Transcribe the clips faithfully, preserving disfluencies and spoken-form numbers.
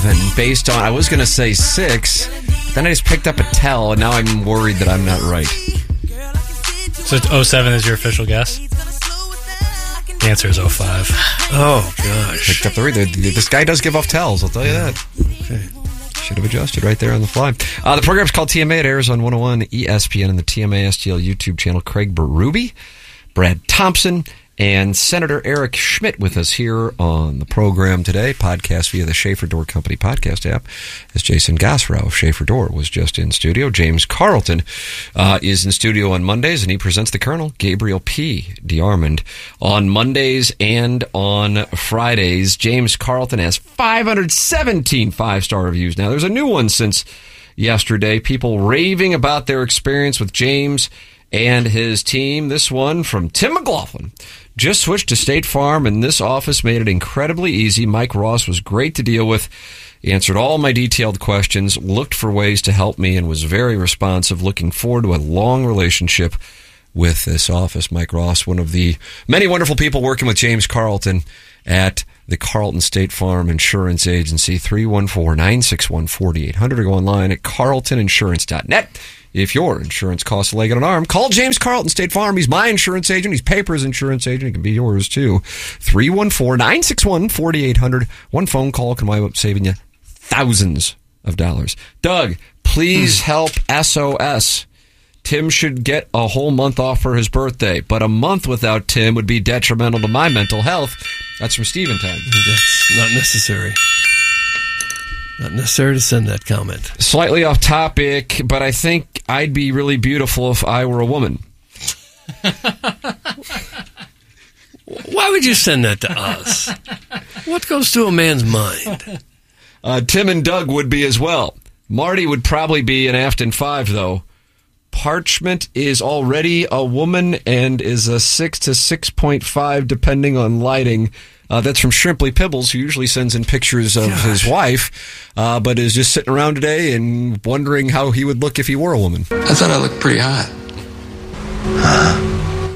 And based on, I was going to say six, then I just picked up a tell, and now I'm worried that I'm not right. So it's oh seven is your official guess? The answer is oh five. Oh, gosh. Picked up the read. This guy does give off tells, I'll tell you that. Okay. Should have adjusted right there on the fly. Uh, the program's called T M A. It airs on one oh one E S P N and the T M A S T L YouTube channel. Craig Berube, Brad Thompson, and Senator Eric Schmidt with us here on the program today. Podcast via the Schaefer Door Company podcast app. As Jason Gosrow of Schaefer Door was just in studio. James Carlton uh, is in studio on Mondays, and he presents the Colonel, Gabriel P. DeArmond, on Mondays and on Fridays. James Carlton has five hundred seventeen five-star reviews now. There's a new one since yesterday. People raving about their experience with James and his team. This one from Tim McLaughlin. Just switched to State Farm, and this office made it incredibly easy. Mike Ross was great to deal with. He answered all my detailed questions, looked for ways to help me, and was very responsive. Looking forward to a long relationship with this office. Mike Ross, one of the many wonderful people working with James Carlton at the Carlton State Farm Insurance Agency. Three one four, nine six one, four eight zero zero, or go online at carlton insurance dot net. If your insurance costs a leg and an arm, call James Carlton, State Farm. He's my insurance agent. He's Paper's insurance agent. He can be yours, too. three one four, nine six one, four eight zero zero. One phone call can wind up saving you thousands of dollars. Doug, please help S O S. Tim should get a whole month off for his birthday, but a month without Tim would be detrimental to my mental health. That's from Steven Time. That's not necessary. Not necessary to send that comment. Slightly off topic, but I think I'd be really beautiful if I were a woman. Why would you send that to us? What goes through a man's mind? Uh, Tim and Doug would be as well. Marty would probably be an Afton five, though. Parchment is already a woman and is a six to six point five, depending on lighting. Uh, that's from Shrimply Pibbles, who usually sends in pictures of Gosh. his wife, uh, but is just sitting around today and wondering how he would look if he were a woman. I thought I looked pretty hot. Huh?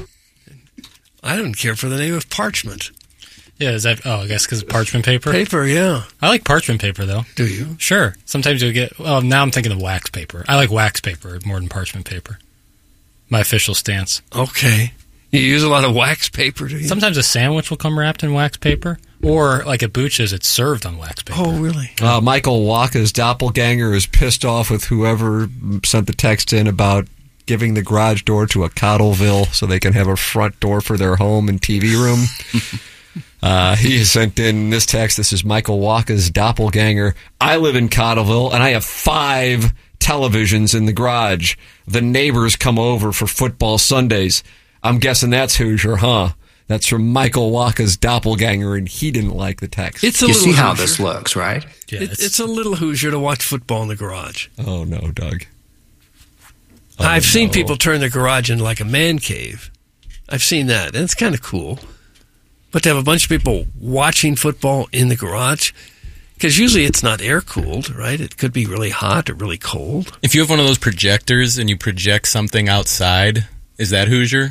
I don't care for the name of Parchment. Yeah, is that, oh, I guess because parchment paper? Paper, yeah. I like parchment paper, though. Do you? Sure. Sometimes you'll get, well, now I'm thinking of wax paper. I like wax paper more than parchment paper. My official stance. Okay. You use a lot of wax paper, do you? Sometimes a sandwich will come wrapped in wax paper, or like at Booch's, it's served on wax paper. Oh, really? Uh, Michael Waka's doppelganger is pissed off with whoever sent the text in about giving the garage door to a Cottleville so they can have a front door for their home and T V room. uh, he has sent in this text. This is Michael Waka's doppelganger. I live in Cottleville, and I have five televisions in the garage. The neighbors come over for football Sundays. I'm guessing that's Hoosier, huh? That's from Michael Waka's doppelganger, and he didn't like the text. It's a you see Hoosier. How this looks, right? Yeah, it, it's, it's a little Hoosier to watch football in the garage. Oh, no, Doug. Oh, I've no. seen people turn their garage into like a man cave. I've seen that, and it's kind of cool. But to have a bunch of people watching football in the garage, because usually it's not air-cooled, right? It could be really hot or really cold. If you have one of those projectors and you project something outside, is that Hoosier?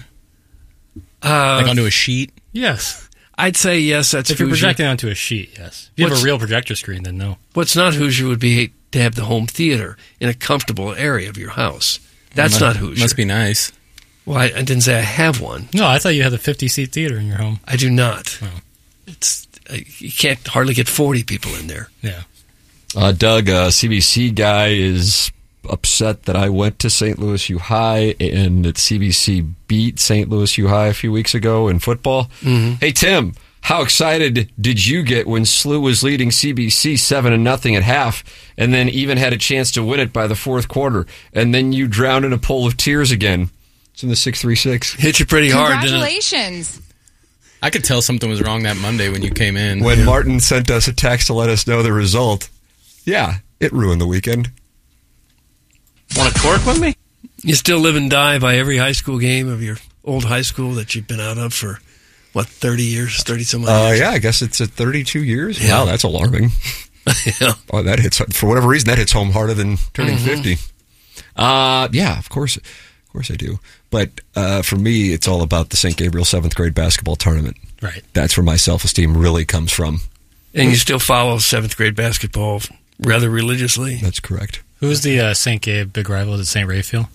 Uh, like onto a sheet? Yes. I'd say yes, that's If Hoosier. you're projecting onto a sheet, yes. If you What's, have a real projector screen, then no. What's not Hoosier would be to have the home theater in a comfortable area of your house. That's well, not Hoosier. Must be nice. Well, I, I didn't say I have one. No, I thought you had the fifty-seat theater in your home. I do not. Oh. It's uh, you can't hardly get forty people in there. Yeah. Uh, Doug, a C B C guy, is upset that I went to Saint Louis U High and that C B C beat Saint Louis U High a few weeks ago in football. Mm-hmm. Hey, Tim, how excited did you get when S L U was leading C B C seven to nothing at half and then even had a chance to win it by the fourth quarter, and then you drowned in a pool of tears again? It's in the six three six. Hit you pretty hard, didn't it? Congratulations. I could tell something was wrong that Monday when you came in. When yeah. Martin sent us a text to let us know the result, yeah, it ruined the weekend. Want to twerk with me? You still live and die by every high school game of your old high school that you've been out of for, what, thirty years, thirty-some odd Uh, years? yeah, I guess it's at thirty-two years. Yeah. Wow, that's alarming. yeah. Oh, that hits, for whatever reason, that hits home harder than turning Mm-hmm. fifty. Uh, yeah, of course. Of course I do. But uh, for me, it's all about the Saint Gabriel seventh grade basketball tournament. Right. That's where my self-esteem really comes from. And you still follow seventh grade basketball rather religiously. That's correct. Who was the uh, Saint Gabe big rival? Is it Saint Raphael?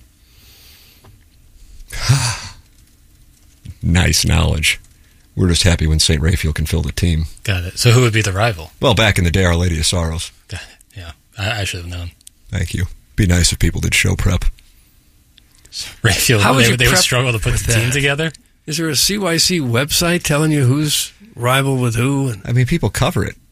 Nice knowledge. We're just happy when Saint Raphael can fill the team. Got it. So who would be the rival? Well, back in the day, Our Lady of Sorrows. Got it. Yeah, I, I should have known. Thank you. Be nice if people did show prep. Raphael, How would they, you they would prep struggle to put the with team that? together. Is there a C Y C website telling you who's rival with who? And I mean, people cover it.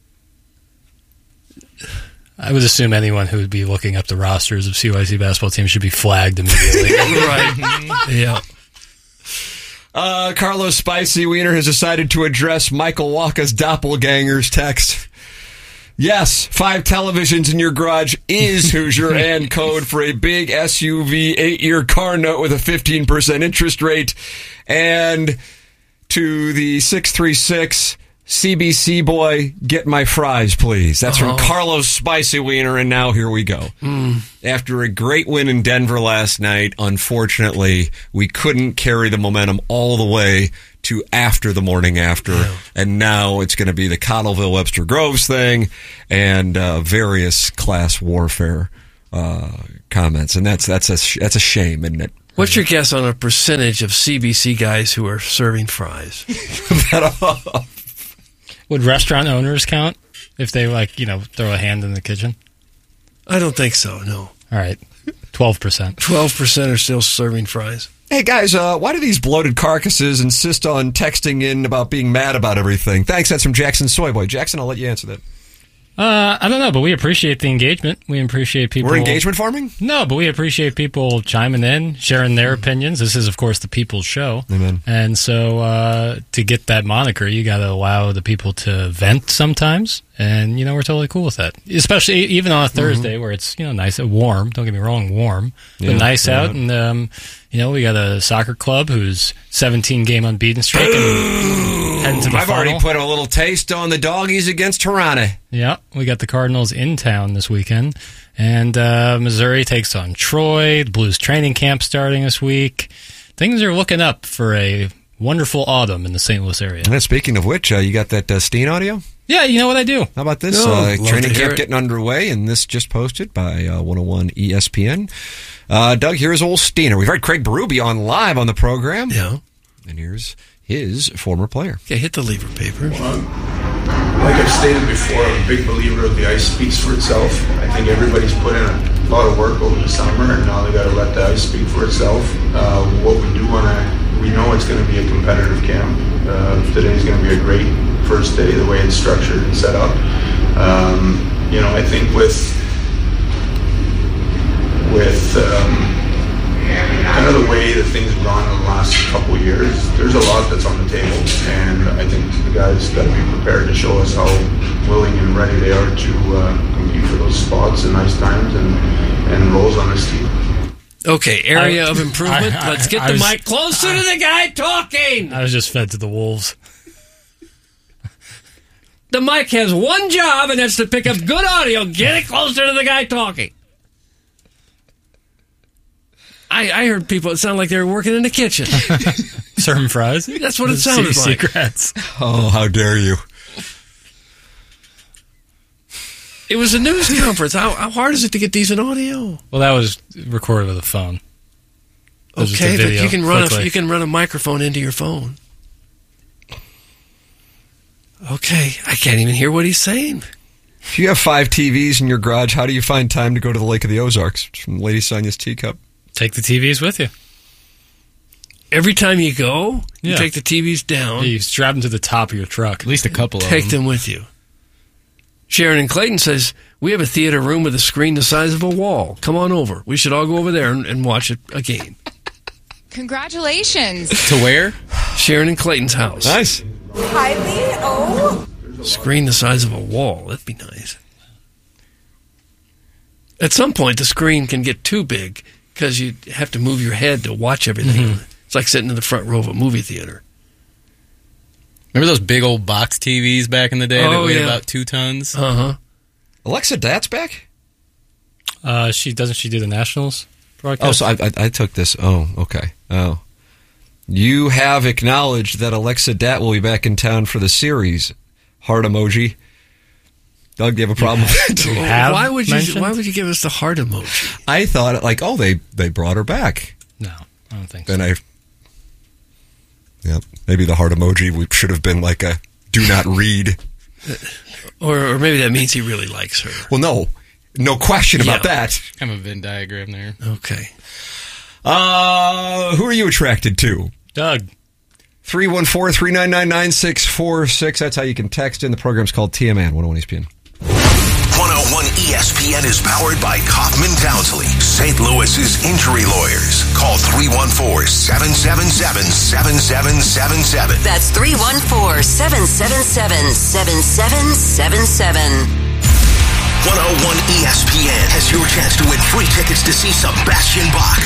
I would assume anyone who would be looking up the rosters of C Y C basketball teams should be flagged immediately. right. Yeah. Uh, Carlos Spicy Wiener has decided to address Michael Walker's doppelganger's text. Yes, five televisions in your garage is Hoosier and code for a big S U V eight-year car note with a fifteen percent interest rate. And to the six three six C B C boy, get my fries, please. That's from Uh-huh. Carlos Spicy Wiener, and now here we go. Mm. After a great win in Denver last night, unfortunately, we couldn't carry the momentum all the way to after the morning after, Yeah. and now it's going to be the Cottleville Webster Groves thing and uh, various class warfare uh, comments, and that's that's a sh- that's a shame, isn't it? What's your guess on a percentage of C B C guys who are serving fries? Would restaurant owners count if they, like, you know, throw a hand in the kitchen? I don't think so, no. All right, twelve percent. twelve percent are still serving fries. Hey guys, uh, why do these bloated carcasses insist on texting in about being mad about everything? Thanks, that's from Jackson Soyboy. Jackson, I'll let you answer that. Uh, I don't know, but we appreciate the engagement. We appreciate people. We're engagement farming? No, but we appreciate people chiming in, sharing their opinions. This is, of course, the people's show. Amen. And so uh, to get that moniker, you got to allow the people to vent sometimes. And, you know, we're totally cool with that. Especially even on a Thursday mm-hmm. where it's, you know, nice and warm. Don't get me wrong, warm. Yeah, but nice yeah. out. And, um, you know, we got a soccer club who's seventeen game unbeaten streak and heading to the I've final. already put a little taste on the doggies against Toronto. Yeah, we got the Cardinals in town this weekend. And uh, Missouri takes on Troy. The Blues training camp starting this week. Things are looking up for a wonderful autumn in the Saint Louis area. And speaking of which, uh, you got that uh, Steen audio? Yeah, you know what I do. How about this? No, uh, love training to hear camp it. getting underway, and this just posted by uh, one oh one E S P N. Uh, Doug, here's old Steiner. We've heard Craig Berube on live on the program. Yeah. And here's his former player. Okay, hit the lever paper. Like I've stated before, I'm a big believer of the ice speaks for itself. I think everybody's put in a lot of work over the summer, and now they got to let the ice speak for itself. Uh, what we do want to, we know it's going to be a competitive camp. Uh, today's going to be a great first day, the way it's structured and set up. Um, you know, I think with with um, kind of the way that things have gone in the last couple of years, there's a lot that's on the table, and I think the guys got to be prepared to show us how willing and ready they are to uh, compete for those spots and ice times and, and roles on this team. Okay, area I- of improvement. I- I- Let's get I the was- mic closer to the guy talking. I was just fed to the wolves. The mic has one job, and that's to pick up good audio. Get it closer to the guy talking. I, I heard people, it sounded like they were working in the kitchen. Serving fries? That's what it sounded Se- like. Secrets. Oh, how dare you. It was a news conference. How, how hard is it to get decent audio? Well, that was recorded with a phone. That was just a Okay, but video, you can run a, quickly. you can run a microphone into your phone. Okay, I can't even hear what he's saying. If you have five T Vs in your garage, how do you find time to go to the Lake of the Ozarks? It's from Lady Sonia's Teacup. Take the T Vs with you. Every time you go, you Yeah. take the T Vs down, You strap them to the top of your truck. At least a couple of take them. them with you. Sharon and Clayton says, we have a theater room with a screen the size of a wall. Come on over. We should all go over there and, and watch it, a game. Congratulations. To where? Sharon and Clayton's house. Nice. Kylie, oh. Screen the size of a wall. That'd be nice. At some point, the screen can get too big because you have to move your head to watch everything. Mm-hmm. It's like sitting in the front row of a movie theater. Remember those big old box T Vs back in the day Oh, that weighed yeah. about two tons? Uh-huh. Alexa Dat's back? Uh, she doesn't she do the Nationals broadcast? Oh, so I, I, I took this. Oh, okay. Oh. You have acknowledged that Alexa Dat will be back in town for the series. Heart emoji. Doug, do you have a problem with it? have Why would you? mentioned? Why would you give us the heart emoji? I thought, like, oh, they, they brought her back. No, I don't think Then so. I... Yep, maybe the heart emoji we should have been like a do not read. Or, or maybe that means he really likes her. Well, no. No question about Yeah. that. Kind of a Venn diagram there. Okay. Uh, who are you attracted to? Doug. three one four, three nine nine, nine six four six. That's how you can text in. The program's called T M A on one oh one E S P N. one oh one E S P N is powered by Kaufman Townsley, Saint Louis's injury lawyers. Call three one four, seven seven seven, seven seven seven seven. That's three one four, seven seven seven, seven seven seven seven. one oh one E S P N has your chance to win free tickets to see Sebastian Bach,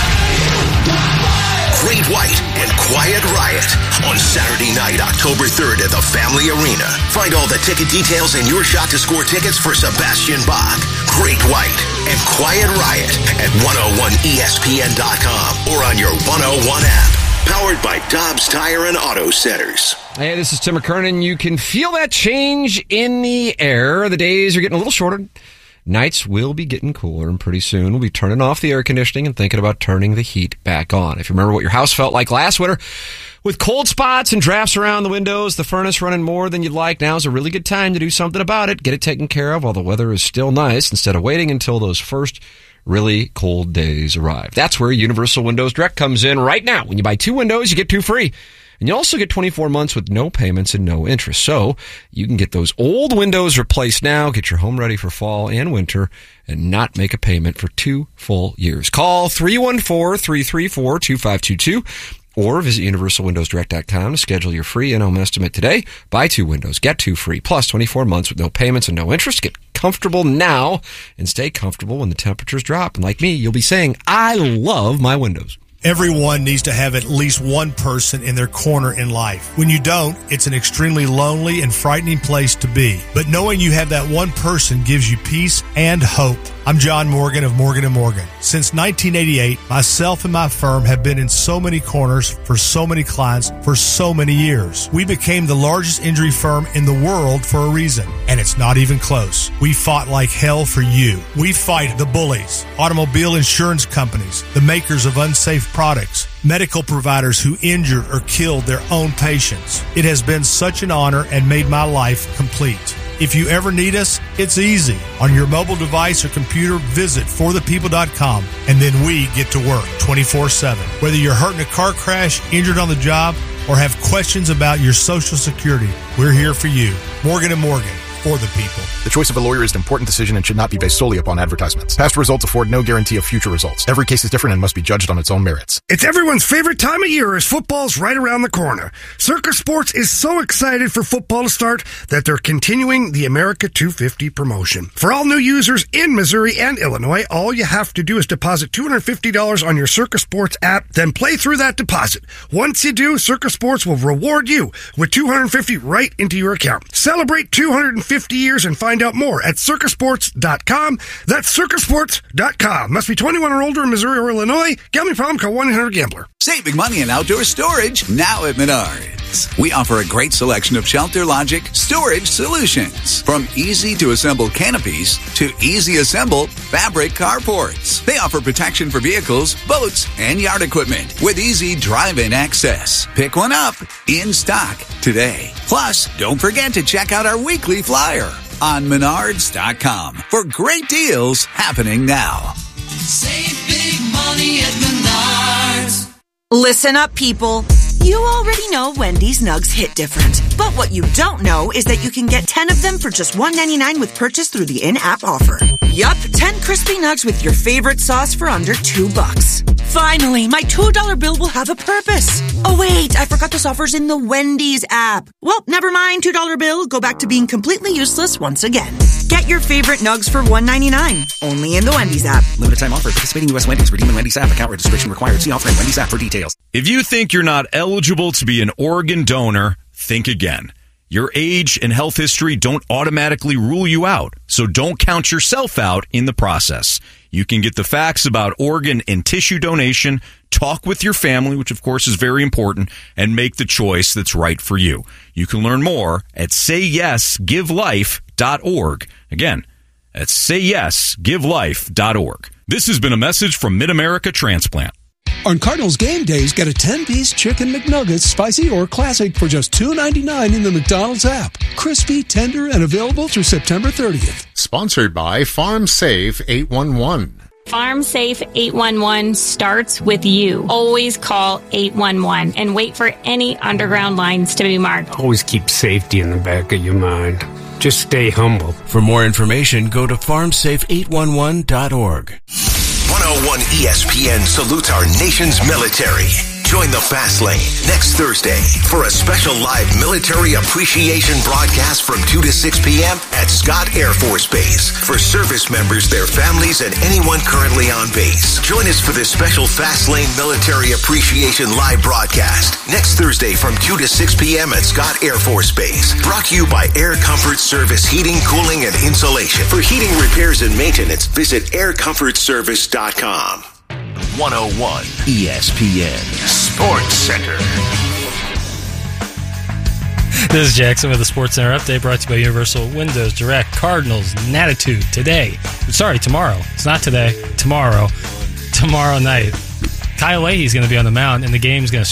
Great White, and Quiet Riot on Saturday night, October third at the Family Arena. Find all the ticket details and your shot to score tickets for Sebastian Bach, Great White, and Quiet Riot at one oh one E S P N dot com or on your one oh one app. Powered by Dobbs Tire and Auto Centers. Hey, this is Tim McKernan. You can feel that change in the air. The days are getting a little shorter. Nights will be getting cooler, and pretty soon we'll be turning off the air conditioning and thinking about turning the heat back on. If you remember what your house felt like last winter, with cold spots and drafts around the windows, the furnace running more than you'd like, now's a really good time to do something about it. Get it taken care of while the weather is still nice, instead of waiting until those first really cold days arrive. That's where Universal Windows Direct comes in right now. When you buy two windows, you get two free. And you also get twenty-four months with no payments and no interest. So you can get those old windows replaced now, get your home ready for fall and winter, and not make a payment for two full years. Call three one four, three three four, two five two two or visit universal windows direct dot com to schedule your free in-home estimate today. Buy two windows, get two free, plus twenty-four months with no payments and no interest. Get comfortable now and stay comfortable when the temperatures drop. And like me, you'll be saying, I love my windows. Everyone needs to have at least one person in their corner in life. When you don't, it's an extremely lonely and frightening place to be. But knowing you have that one person gives you peace and hope. I'm John Morgan of Morgan and Morgan. Since nineteen eighty-eight, myself and my firm have been in so many corners for so many clients for so many years. We became the largest injury firm in the world for a reason, and it's not even close. We fought like hell for you. We fight the bullies, automobile insurance companies, the makers of unsafe products, medical providers who injured or killed their own patients. It has been such an honor and made my life complete. If you ever need us, it's easy. On your mobile device or computer, visit for the people dot com, and then we get to work twenty-four seven. Whether you're hurt in a car crash, injured on the job, or have questions about your Social Security, we're here for you. Morgan and Morgan. For the people. The choice of a lawyer is an important decision and should not be based solely upon advertisements. Past results afford no guarantee of future results. Every case is different and must be judged on its own merits. It's everyone's favorite time of year as football's right around the corner. Circus Sports is so excited for football to start that they're continuing the America two fifty promotion. For all new users in Missouri and Illinois, all you have to do is deposit two hundred fifty dollars on your Circus Sports app, then play through that deposit. Once you do, Circus Sports will reward you with two hundred fifty dollars right into your account. Celebrate two hundred fifty years and find out more at circus sports dot com. That's circus sports dot com. Must be twenty-one or older in Missouri or Illinois. Gambling problem? Call one eight hundred gambler. Save big money in outdoor storage now at Menards. We offer a great selection of Shelter Logic storage solutions. From easy to assemble canopies to easy assemble fabric carports. They offer protection for vehicles, boats, and yard equipment with easy drive-in access. Pick one up in stock today. Plus, don't forget to check out our weekly flyer on menards dot com for great deals happening now. Save big money at Menards. Listen up, people. You already know Wendy's nugs hit different. But what you don't know is that you can get ten of them for just one ninety-nine with purchase through the in-app offer. Yup, ten crispy nugs with your favorite sauce for under two bucks. Finally, my two dollar bill will have a purpose. Oh wait, I forgot this offer's in the Wendy's app. Well, never mind, two dollar bill. Go back to being completely useless once again. Get your favorite nugs for one ninety-nine. Only in the Wendy's app. Limited time offer. Participating U S Wendy's. Redeem in Wendy's app. Account registration required. See offer in Wendy's app for details. If you think you're not eligible to be an organ donor, think again. Your age and health history don't automatically rule you out, so don't count yourself out in the process. You can get the facts about organ and tissue donation, talk with your family, which of course is very important, and make the choice that's right for you. You can learn more at say yes give life dot org. Again, that's say yes give life dot org. This has been a message from Mid-America Transplant. On Cardinals game days, get a ten-piece chicken McNuggets, spicy or classic, for just two ninety-nine in the McDonald's app. Crispy, tender, and available through September thirtieth. Sponsored by Farm Safe eight one one. Farm Safe eight one one starts with you. Always call eight one one and wait for any underground lines to be marked. Always keep safety in the back of your mind. Just stay humble. For more information, go to farm safe eight one one dot org. one oh one E S P N salutes our nation's military. Join the Fast Lane next Thursday for a special live military appreciation broadcast from two to six p.m. at Scott Air Force Base for service members, their families, and anyone currently on base. Join us for this special Fast Lane military appreciation live broadcast next Thursday from two to six p.m. at Scott Air Force Base. Brought to you by Air Comfort Service Heating, Cooling, and Insulation. For heating repairs and maintenance, visit air comfort service dot com. one oh one E S P N Sports Center. This is Jackson with the Sports Center update, brought to you by Universal Windows Direct. Cardinals, Natitude today. Sorry, tomorrow. It's not today. Tomorrow. Tomorrow night. Kyle Leahy's going to be on the mound, and the game's going to